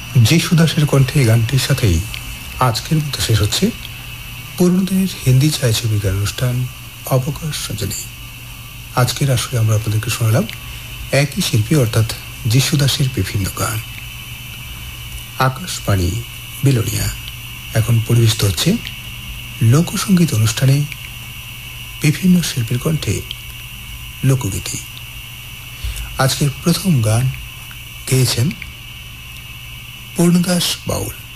যিশু দাসের কণ্ঠে এই গানটির সাথেই আজকের মতো শেষ হচ্ছে পুরনো দিনের হিন্দি ছায়াছবি গান অনুষ্ঠান অবকাশ সঞ্জনী। আজকের আসরে আমরা আপনাদেরকে শোনালাম একই শিল্পী অর্থাৎ যিশু দাসের বিভিন্ন গান। আকাশবাণী বিলোনিয়া এখন পরিবেশিত হচ্ছে লোকসঙ্গীত অনুষ্ঠানে বিভিন্ন শিল্পীর কণ্ঠে লোকগীতি। আজকের প্রথম গান গেয়েছেন পূর্ণদাস বাউল।